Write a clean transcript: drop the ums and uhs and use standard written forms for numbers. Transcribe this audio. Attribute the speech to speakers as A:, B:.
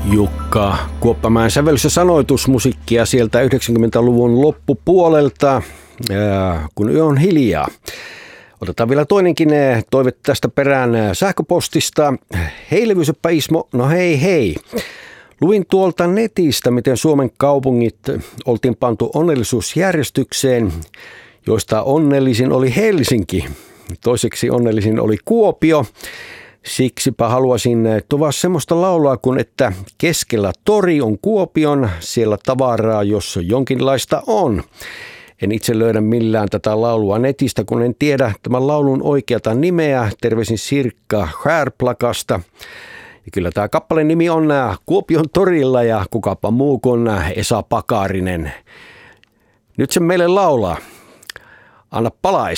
A: Jukka Kuoppamäen sävellys- ja sanoitusmusiikkia sieltä 90-luvun loppupuolelta, kun yö on hiljaa. Otetaan vielä toinenkin toive tästä perään sähköpostista. Hei levyseppä Ismo, no hei hei. Luin tuolta netistä, miten Suomen kaupungit oltiin pantu onnellisuusjärjestykseen, joista onnellisin oli Helsinki. Toiseksi onnellisin oli Kuopio. Siksipä haluaisin tovaa semmoista laulaa kuin, että keskellä tori on Kuopion, siellä tavaraa, jos jonkinlaista on. En itse löydä millään tätä laulua netistä, kun en tiedä tämän laulun oikeata nimeä. Terveisin Sirkka Skärplakasta. Ja kyllä tämä kappaleen nimi on Kuopion torilla ja kukapa muu kuin Esa Pakarinen. Nyt se meille laulaa. Anna palaa, Esa.